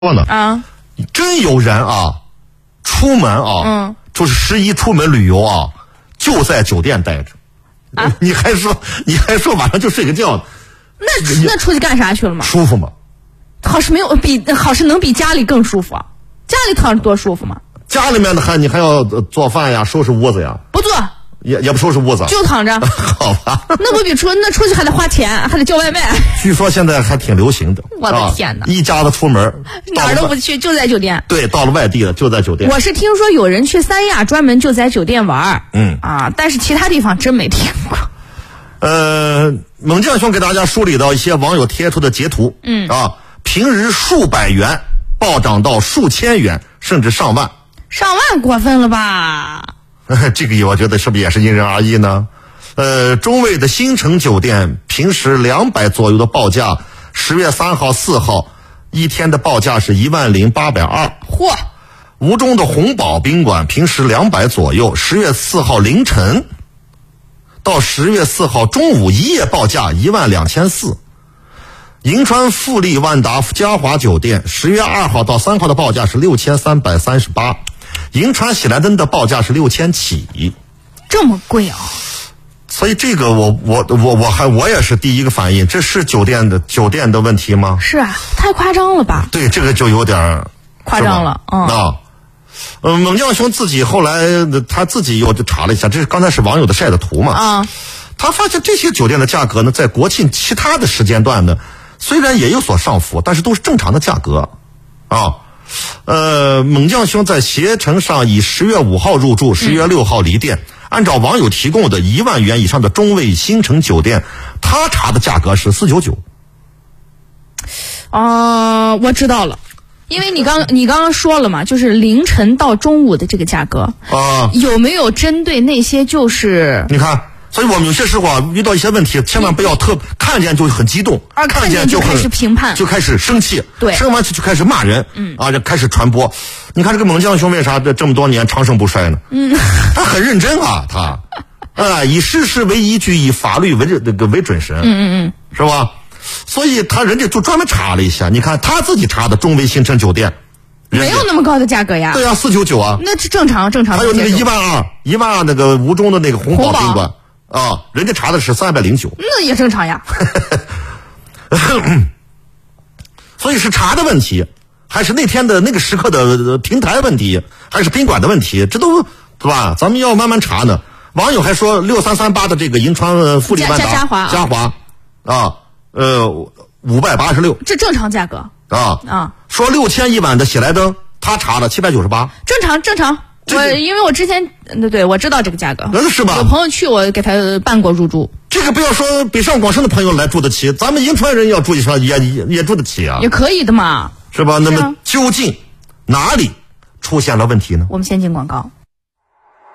说呢啊，真有人啊，出门啊，就是11出门旅游啊，就在酒店待着。啊，你还说晚上就睡个觉？ 那出去干啥去了吗？ 舒服吗？ 好是能比家里更舒服啊？家里躺着多舒服吗？ 家里面的你还要做饭呀，收拾屋子呀？ 不做。 也不收拾屋子， 就躺着。 好吧， 那不比出去还得花钱，还得叫外卖。 据说现在还挺流行的。 我的天哪！ 一家子出门哪儿都不去，就在酒店。 对，到了外地了就在酒店。 我是听说有人去三亚专门就在酒店玩，但是其他地方真没听过。 猛将兄给大家梳理到一些网友贴出的截图，平日数百元暴涨到数千元，甚至上万。 上万过分了吧？ 这个我觉得是不是也是因人而异呢？中卫的新城酒店平时200左右的报价，10月3号、4号一天的报价是10820。 嚯！ 吴中的红宝宾馆平时200左右，10月4号凌晨到10月4号中午一夜报价12400。银川富丽万达嘉华酒店10月2号到3号的报价是6338。银川喜来登的报价是6000起， 这么贵啊！ 所以这个我也是第一个反应，这是酒店的问题吗？ 是啊，太夸张了吧？ 对，这个就有点夸张了。 猛将兄自己后来他自己又查了一下，这是刚才是网友的晒的图嘛？他发现这些酒店的价格呢，在国庆其他的时间段呢，虽然也有所上浮，但是都是正常的价格啊。猛将兄在携程上以10月5号入住，10月6号离店。按照网友提供的1万元以上的中卫新城酒店，他查的价格是499。 我知道了，因为你刚刚说了嘛，就是凌晨到中午的这个价格有没有针对那些就是你看？所以我们有些时候遇到一些问题，千万不要看见就很激动， 看见就开始评判， 就开始生气， 对， 生完气就开始骂人，就开始传播。你看这个猛将兄为啥这么多年长盛不衰呢？他很认真啊，他以事实为依据，以法律为准绳，是吧？所以人家就专门查了一下，你看他自己查的中卫新城酒店。 没有那么高的价格呀。 对啊，499啊， 那是正常的。 还有那个12000那个吴中的那个红宝宾馆。人家查的是309， 那也正常呀。 所以是查的问题，还是那天的那个时刻的平台问题，还是宾馆的问题？这都对吧？咱们要慢慢查呢。网友还说6338的这个银川富丽万达嘉华586， 这正常价格说6000一晚的喜来登，他查了798， 正常。因为我之前对我知道这个价格， 是吧？ 有朋友去，我给他办过入住。 这个不要说北上广深的朋友来住得起，咱们银川人要住一上也住得起啊， 也可以的嘛， 是吧？那么究竟哪里出现了问题呢？ 我们先进广告。